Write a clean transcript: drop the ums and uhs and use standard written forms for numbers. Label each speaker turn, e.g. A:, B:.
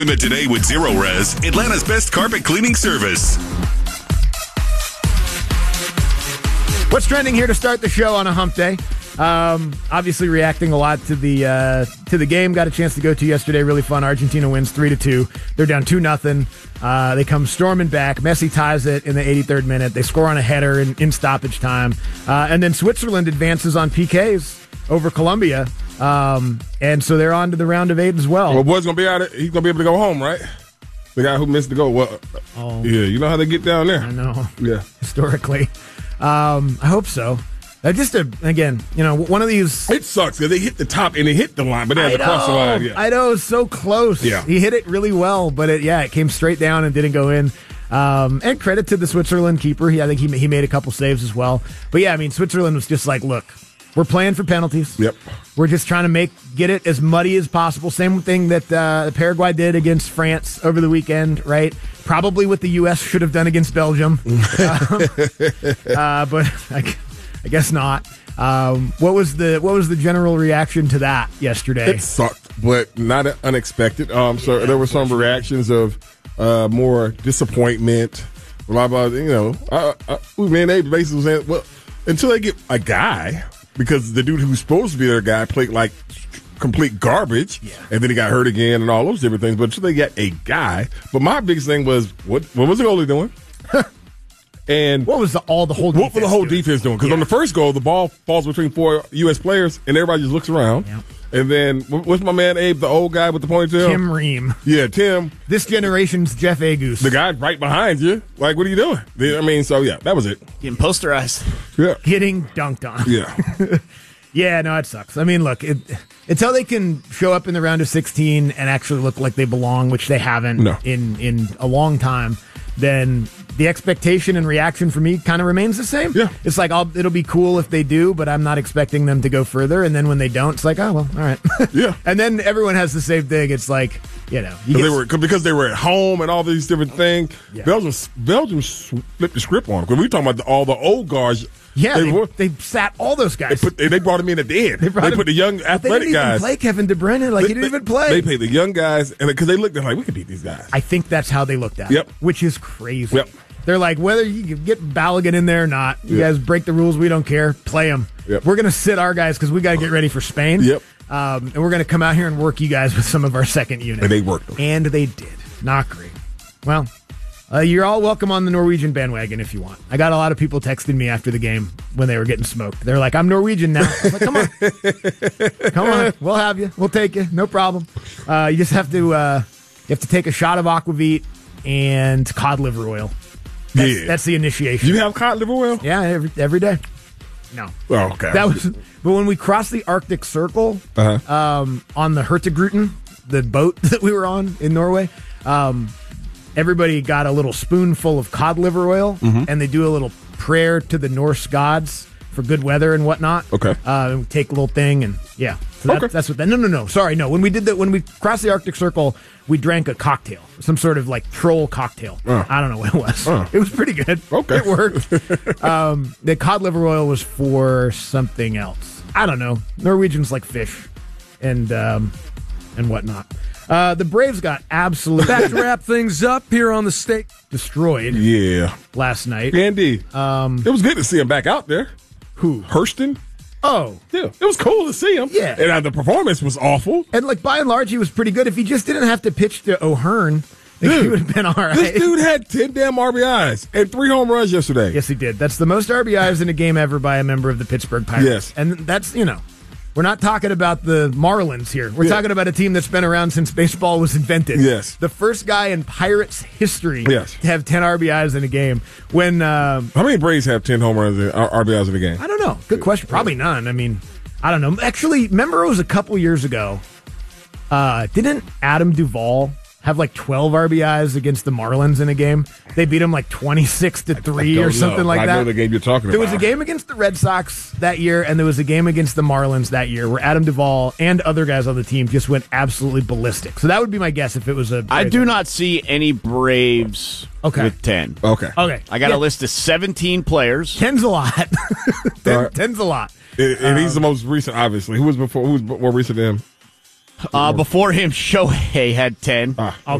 A: Today with Zero Res, Atlanta's best carpet cleaning service.
B: What's trending here to start the show on a hump day? Obviously reacting a lot to the game. Got a chance to go to yesterday. Really fun. Argentina wins 3-2. They're down 2-0. They come storming back. Messi ties it in the 83rd minute. They score on a header in stoppage time. And then Switzerland advances on PKs over Colombia. And so they're on to the round of 8 as well.
C: Well, boy's going to be out. He's going to be able to go home, right? The guy who missed the goal. Well, yeah, you know how they get down there.
B: I know.
C: Yeah.
B: Historically. I hope so. Again, one of these.
C: It sucks because they hit the top and they hit the line, but they had to cross the line. Yeah.
B: I know, it's so close.
C: Yeah.
B: He hit it really well, but it came straight down and didn't go in. And credit to the Switzerland keeper. I think he made a couple saves as well. But yeah, I mean, Switzerland was just like, look, we're playing for penalties.
C: Yep.
B: We're just trying to get it as muddy as possible. Same thing that Paraguay did against France over the weekend, right? Probably what the U.S. should have done against Belgium. But I guess not. What was the general reaction to that yesterday?
C: It sucked, but not unexpected. So there were some reactions of more disappointment. Blah blah. Man, they basically saying, well, until they get a guy, because the dude who's supposed to be their guy played like complete garbage, and then he got hurt again and all those different things. But until they got a guy, but my biggest thing was what was the goalie doing? And
B: what was the whole defense
C: what was the whole defense doing? Because on the first goal, the ball falls between 4 U.S. players, and everybody just looks around. Yep. And then, what's my man Abe, the old guy with the ponytail?
B: Tim Ream.
C: Yeah, Tim.
B: This generation's Jeff Agus.
C: The guy right behind you. Like, what are you doing? I mean, so yeah, that was it.
D: Getting posterized.
C: Yeah.
B: Getting dunked on.
C: Yeah.
B: Yeah, no, it sucks. I mean, look, until they can show up in the round of 16 and actually look like they belong, which they haven't in a long time, then the expectation and reaction for me kind of remains the same.
C: Yeah.
B: It's like, it'll be cool if they do, but I'm not expecting them to go further. And then when they don't, it's like, oh, well, all right.
C: Yeah.
B: And then everyone has the same thing. It's like,
C: because they were at home and all these different things. Yeah. Belgium flipped the script on them. Because we talking about all the old guards.
B: Yeah, they sat all those guys.
C: They brought him in at the end. They put the young athletic guys. They didn't even
B: play Kevin De Bruyne. He didn't even play.
C: They paid the young guys, and because they looked at like, we could beat these guys.
B: I think that's how they looked at it, which is crazy.
C: Yep.
B: They're like, whether you get Balogun in there or not, you guys break the rules, we don't care. Play them.
C: Yep.
B: We're going to sit our guys because we got to get ready for Spain.
C: Yep.
B: And we're going to come out here and work you guys with some of our second unit.
C: And they worked them.
B: And they did. Not great. Well, you're all welcome on the Norwegian bandwagon if you want. I got a lot of people texting me after the game when they were getting smoked. They're like, I'm Norwegian now. I'm like, come on. Come on. We'll have you. We'll take you. No problem. You just have to take a shot of aquavit and cod liver oil. That's the initiation.
C: You have cod liver oil?
B: Yeah, every day. No.
C: Oh, okay.
B: But when we crossed the Arctic Circle on the Hurtigruten, the boat that we were on in Norway, everybody got a little spoonful of cod liver oil, and they do a little prayer to the Norse gods for good weather and whatnot.
C: Okay.
B: And we take a little thing, and yeah. So that's what that. No. Sorry, no. When we crossed the Arctic Circle, we drank a cocktail, some sort of like troll cocktail. I don't know what it was. It was pretty good.
C: Okay.
B: It worked. The cod liver oil was for something else. I don't know. Norwegians like fish and whatnot. The Braves got absolutely
E: back to wrap things up here on the state
B: destroyed.
C: Yeah.
B: Last night.
C: Indeed. It was good to see him back out there.
B: Who?
C: Hurston.
B: Oh.
C: Yeah. It was cool to see him.
B: Yeah.
C: And the performance was awful.
B: And by and large, he was pretty good. If he just didn't have to pitch to O'Hearn, he would have been all right.
C: This dude had 10 damn RBIs and 3 home runs yesterday.
B: Yes, he did. That's the most RBIs in a game ever by a member of the Pittsburgh Pirates.
C: Yes.
B: And that's, we're not talking about the Marlins here. We're talking about a team that's been around since baseball was invented.
C: Yes.
B: The first guy in Pirates history
C: to
B: have 10 RBIs in a game. How
C: many Braves have 10 home runs and RBIs in a game?
B: I don't know. Good question. Probably none. I mean, I don't know. Actually, remember it was a couple years ago. Didn't Adam Duvall have like 12 RBIs against the Marlins in a game? They beat them like 26-3 or something like that.
C: I know the game you're talking about.
B: There was a game against the Red Sox that year, and there was a game against the Marlins that year where Adam Duvall and other guys on the team just went absolutely ballistic. So that would be my guess if it was a Braves.
D: I do not see any Braves with 10.
C: Okay.
D: I got a list of 17 players.
B: 10's a lot. 10's a lot.
C: And he's the most recent, obviously. Who was more recent than him?
D: Before him, Shohei had 10.